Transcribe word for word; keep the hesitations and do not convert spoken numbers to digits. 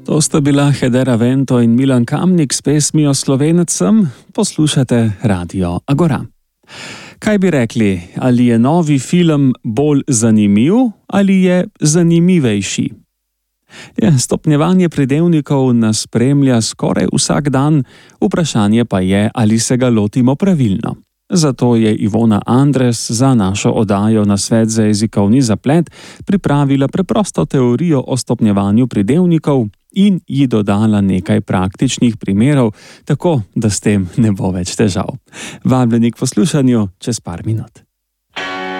To sta bila Hedera Vento in Milan Kamnik s pesmijo Slovenec sem, poslušate Radio Agora. Kaj bi rekli, ali je novi film bolj zanimiv ali je zanimivejši? Je, stopnjevanje pridevnikov nas spremlja skoraj vsak dan, vprašanje pa je, ali se ga lotimo pravilno. Zato je Ivona Andres za našo oddajo Nasvet za jezikovni zaplet pripravila preprosto teorijo o stopnjevanju pridevnikov in ji dodala nekaj praktičnih primerov, tako da s tem ne bo več težav. Vabljeni k poslušanju čez par minut.